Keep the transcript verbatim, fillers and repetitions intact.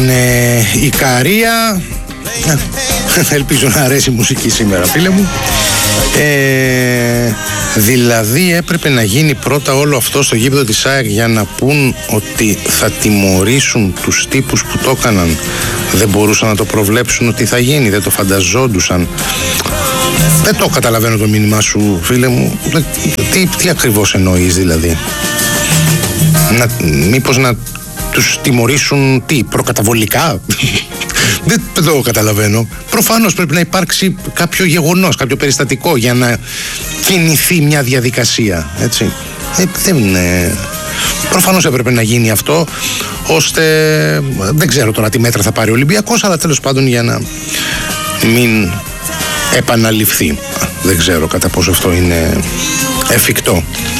την ε, Ικαρία. Ελπίζω να αρέσει η μουσική σήμερα, φίλε μου. Ε, δηλαδή έπρεπε να γίνει πρώτα όλο αυτό στο γήπεδο της ΑΕΚ για να πούν ότι θα τιμωρήσουν τους τύπους που το έκαναν. Δεν μπορούσαν να το προβλέψουν ότι θα γίνει, δεν το φανταζόντουσαν. Δεν το καταλαβαίνω το μήνυμά σου, φίλε μου. Τι, τι ακριβώς εννοείς δηλαδή? Να, μήπως να τους τιμωρήσουν τι, προκαταβολικά? Δεν το καταλαβαίνω. Προφανώς πρέπει να υπάρξει κάποιο γεγονός, κάποιο περιστατικό για να κινηθεί μια διαδικασία, έτσι. Ε, δεν είναι... Προφανώς έπρεπε να γίνει αυτό, ώστε δεν ξέρω τώρα τι μέτρα θα πάρει ο Ολυμπιακός, αλλά τέλος πάντων για να μην επαναληφθεί. Δεν ξέρω κατά πόσο αυτό είναι εφικτό.